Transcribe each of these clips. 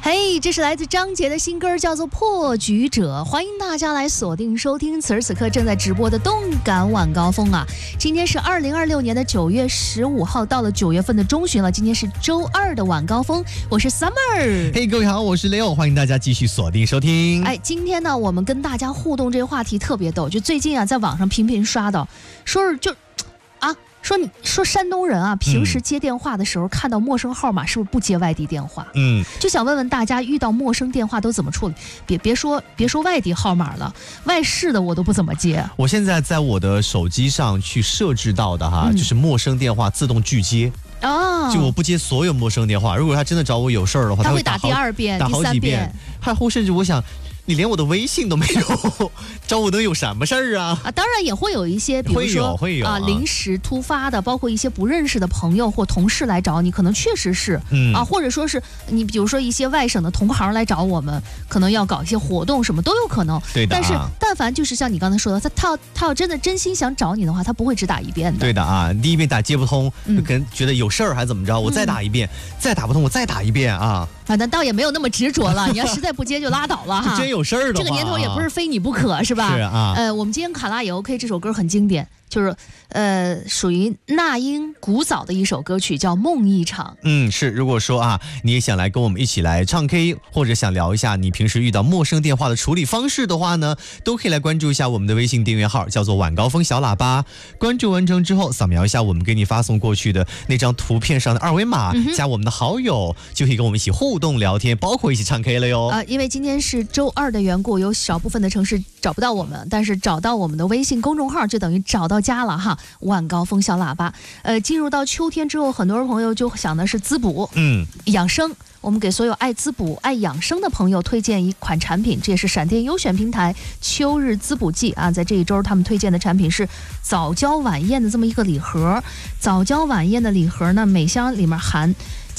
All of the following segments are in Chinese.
嘿，这是来自张杰的新歌，叫做《破局者》，欢迎大家来锁定收听。此时此刻正在直播的动感晚高峰啊，今天是2026年的9月15号，到了9月份的中旬了。今天是周二的晚高峰，我是 Summer。 嘿，各位好，我是 Leo， 欢迎大家继续锁定收听。 哎，今天呢，我们跟大家互动这个话题特别逗，就最近啊，在网上频频刷到，说山东人啊，平时接电话的时候看到陌生号码是不是不接外地电话？就想问问大家，遇到陌生电话都怎么处理？别说外地号码了，外市的我都不怎么接。 我现在在我的手机上去设置到的哈，就是陌生电话自动拒接。就我不接所有陌生电话，如果他真的找我有事儿的话， 他会打第二遍、 打好几遍，或甚至我想。你连我的微信都没有，找我能有什么事儿啊？ 当然也会有一些，比如说会有临时突发的，包括一些不认识的朋友或同事来找你，可能确实是或者说是你比如说一些外省的同行来找我们，可能要搞一些活动什么都有可能。 对的。 但是但凡就是像你刚才说的，他要真心想找你的话，他不会只打一遍的。 对的啊，第一遍打接不通，可能觉得有事儿还怎么着，我再打一遍，再打不通我再打一遍啊。 反正倒也没有那么执着了，你要实在不接就拉倒了哈。 真有事儿的话， 这个年头也不是非你不可，是吧？ 是啊。 我们今天卡拉也 OK， 这首歌很经典，就是属于那英古早的一首歌曲，叫《梦一场》。 是。如果说啊，你也想来跟我们一起来唱 K， 或者想聊一下你平时遇到陌生电话的处理方式的话呢，都可以来关注一下我们的微信订阅号，叫做晚高峰小喇叭。关注完成之后，扫描一下我们给你发送过去的那张图片上的二维码，加我们的好友，就可以跟我们一起互动聊天，包括一起唱 K 了哟。 因为今天是周二的缘故，有少部分的城市找不到我们，但是找到我们的微信公众号就等于找到家了哈。晚高峰小喇叭。进入到秋天之后，很多朋友就想的是滋补，养生。我们给所有爱滋补、爱养生的朋友推荐一款产品，这也是闪电优选平台秋日滋补剂啊。在这一周，他们推荐的产品是早教晚宴的这么一个礼盒。早教晚宴的礼盒呢，每箱里面含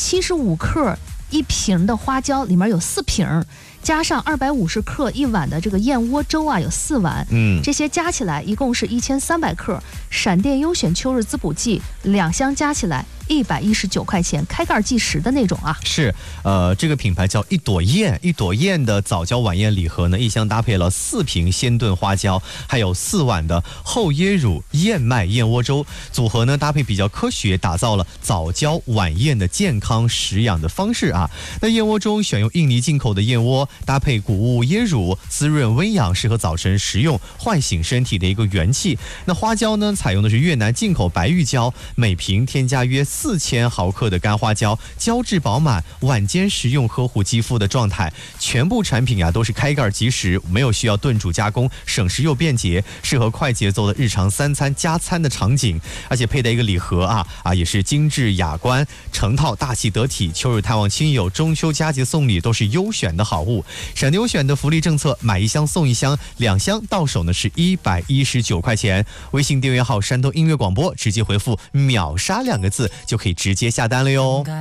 75克1瓶的花椒，里面有4瓶，加上250克1碗的这个燕窝粥啊，有4碗。这些加起来一共是1300克。闪电优选秋日滋补剂2箱加起来119块钱，开盖计时的那种啊。 是，这个品牌叫一朵燕的早教晚宴礼盒呢，一箱搭配了4瓶鲜炖花椒，还有4碗的厚椰乳燕麦燕窝粥，组合呢搭配比较科学，打造了早教晚宴的健康食养的方式啊。那燕窝粥选用印尼进口的燕窝，搭配谷物椰乳，滋润温养，适合早晨食用，唤醒身体的一个元气。那花椒呢，采用的是越南进口白玉椒，每瓶添加约4000毫克的干花椒，胶质饱满，晚间食用呵护肌肤的状态。全部产品啊都是开盖即食，没有需要炖煮加工，省时又便捷，适合快节奏的日常3餐加餐的场景。而且配带一个礼盒也是精致雅观，成套大气得体。秋日探望亲友、中秋佳节送礼都是优选的好物。闪电优选的福利政策，买1箱送1箱，2箱到手呢是119块钱。微信订阅号山东音乐广播，直接回复秒杀2个字就可以直接下单了哟。